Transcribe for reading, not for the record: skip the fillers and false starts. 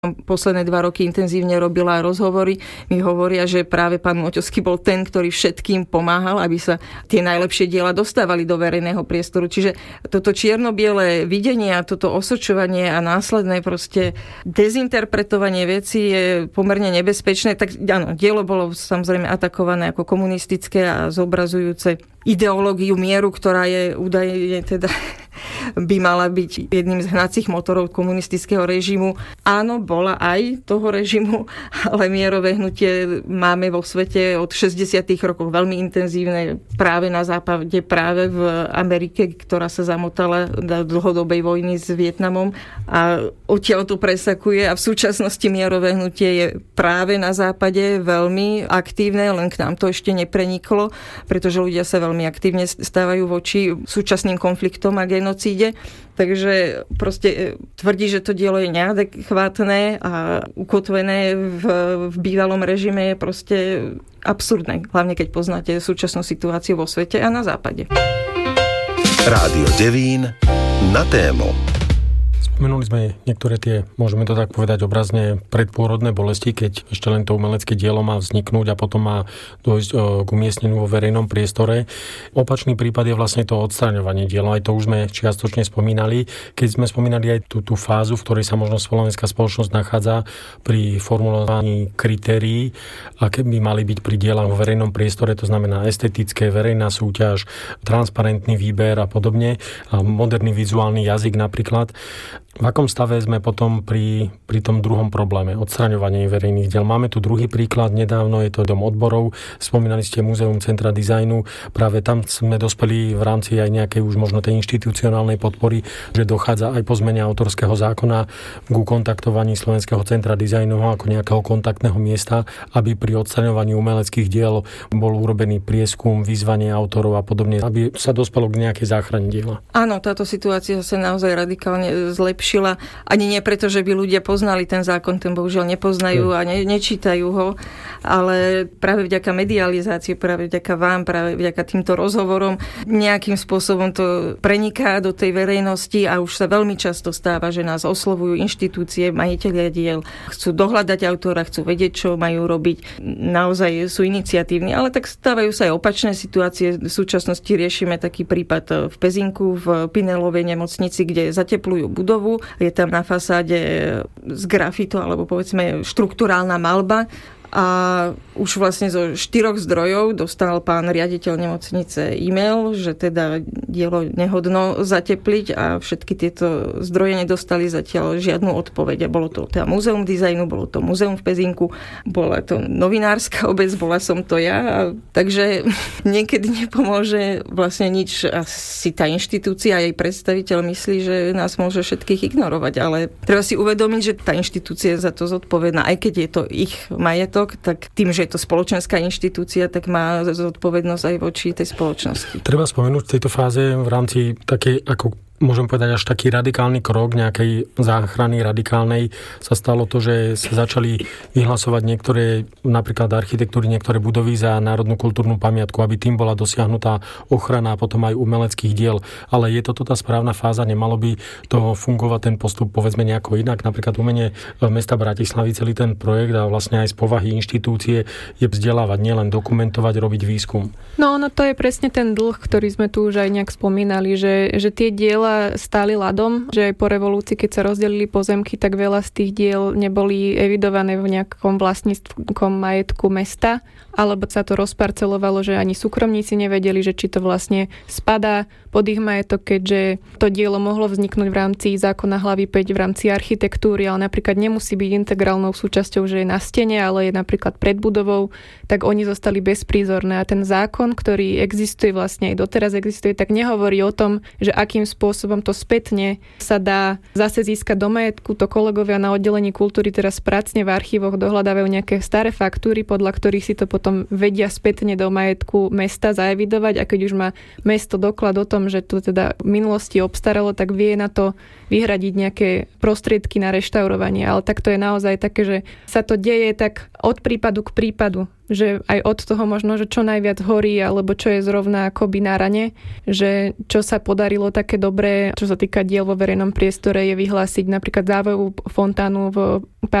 Posledné 2 roky intenzívne robila rozhovory. Mi hovoria, že práve pán Moťovský bol ten, ktorý všetkým pomáhal, aby sa tie najlepšie diela dostávali do verejného priestoru. Čiže toto čierno-biele videnie a toto osočovanie a následné proste dezinterpretovanie vecí je pomerne nebezpečné. Tak áno, dielo bolo samozrejme atakované ako komunistické a zobrazujúce ideológiu mieru, ktorá je údajne teda by mala byť jedným z hnacích motorov komunistického režimu. Áno, bola aj toho režimu, ale mierové hnutie máme vo svete od 60. rokov veľmi intenzívne práve na západe, práve v Amerike, ktorá sa zamotala do dlhodobej vojny s Vietnamom a odtiaľ to presakuje a v súčasnosti mierové hnutie je práve na západe veľmi aktívne, len k nám to ešte nepreniklo, pretože ľudia sa veľmi aktívne stávajú voči súčasným konfliktom a genocíde. Takže proste tvrdí, že to dielo je neadekvátne a ukotvené v bývalom režime je proste absurdné. Hlavne keď poznáte súčasnú situáciu vo svete a na západe. Rádio Devín na tému. Spomenuli sme niektoré tie, môžeme to tak povedať obrazne, predpôrodné bolesti, keď ešte len to umelecké dielo má vzniknúť a potom má dôjsť k umiestneniu vo verejnom priestore. Opačný prípad je vlastne to odstraňovanie diela. Aj to už sme čiastočne spomínali. Keď sme spomínali aj tú fázu, v ktorej sa možno slovenská spoločnosť nachádza pri formulovaní kritérií, aké by mali byť pri dielach vo verejnom priestore, to znamená estetické, verejná súťaž, transparentný výber a podobne, a moderný vizuálny jazyk napríklad. V akom stave sme potom pri tom druhom probléme, odstraňovanie verejných diel? Máme tu druhý príklad, nedávno je to Dom odborov, spomínali ste Múzeum centra dizajnu, práve tam sme dospeli v rámci aj nejakej už možno tej inštitucionálnej podpory, že dochádza aj po zmene autorského zákona ku kontaktovaní Slovenského centra dizajnu ako nejakého kontaktného miesta, aby pri odstraňovaní umeleckých diel bol urobený prieskum, vyzvanie autorov a podobne, aby sa dospelo k nejakej záchrane diela. Áno, táto situácia sa naozaj radikálne zlepšila. Ani nie preto, že by ľudia poznali ten zákon, ten bohužiaľ nepoznajú a nečítajú ho, ale práve vďaka medializácii, práve vďaka vám, práve vďaka týmto rozhovorom nejakým spôsobom to preniká do tej verejnosti a už sa veľmi často stáva, že nás oslovujú inštitúcie, majitelia diel, chcú dohľadať autora, chcú vedieť, čo majú robiť. Naozaj sú iniciatívni, ale tak stávajú sa aj opačné situácie. V súčasnosti riešime taký prípad v Pezinku, v Pinelovej nemocnici, kde zateplujú budovu. Je tam na fasáde z grafito, alebo povedzme štrukturálna maľba. A už vlastne zo 4 zdrojov dostal pán riaditeľ nemocnice e-mail, že teda dielo nehodno zatepliť a všetky tieto zdroje nedostali zatiaľ žiadnu odpoveď. A bolo to teda Múzeum dizajnu, bolo to Múzeum v Pezinku, bola to novinárska obec, bola som to ja. Takže niekedy nepomôže vlastne nič. Asi tá inštitúcia a jej predstaviteľ myslí, že nás môže všetkých ignorovať, ale treba si uvedomiť, že tá inštitúcia je za to zodpovedná, aj keď je to ich majetok, tak tým, že je to spoločenská inštitúcia, tak má zodpovednosť aj voči tej spoločnosti. Treba spomenúť v tejto fáze v rámci takej, ako môžem povedať, až taký radikálny krok nejakej záchrany radikálnej sa stalo to, že sa začali vyhlasovať niektoré, napríklad architektúry, niektoré budovy za národnú kultúrnu pamiatku, aby tým bola dosiahnutá ochrana a potom aj umeleckých diel. Ale je toto tá správna fáza? Nemalo by to fungovať ten postup povedzme nejako inak? Napríklad umenie mesta Bratislavy, celý ten projekt a vlastne aj z povahy inštitúcie je vzdelávať, nielen dokumentovať, robiť výskum. No, to je presne ten dlh, ktorý sme tu už aj nejak spomínali, že tie diela stáli ľadom, že aj po revolúcii, keď sa rozdelili pozemky, tak veľa z tých diel neboli evidované v nejakom vlastníctvom majetku mesta, alebo sa to rozparcelovalo, že ani súkromníci nevedeli, že či to vlastne spadá pod ich majetok, keďže to dielo mohlo vzniknúť v rámci zákona hlavy 5 v rámci architektúry, ale napríklad nemusí byť integrálnou súčasťou, že je na stene, ale je napríklad pred budovou, tak oni zostali bezprízorné. A ten zákon, ktorý existuje vlastne aj doteraz existuje, tak nehovorí o tom, že akým spôsobom to spätne sa dá zase získať do majetku. To kolegovia na oddelení kultúry teraz pracne v archívoch dohľadávajú nejaké staré faktúry, podľa ktorých si to potom vedia spätne do majetku mesta zaevidovať, a keď už má mesto doklad o tom, že to teda v minulosti obstaralo, tak vie na to vyhradiť nejaké prostriedky na reštaurovanie. Ale tak to je naozaj také, že sa to deje tak od prípadu k prípadu. že aj od toho možno, že čo najviac horí, alebo čo je zrovna akoby na rane, že čo sa podarilo také dobré, čo sa týka diel vo verejnom priestore, je vyhlásiť napríklad závojovú fontánu v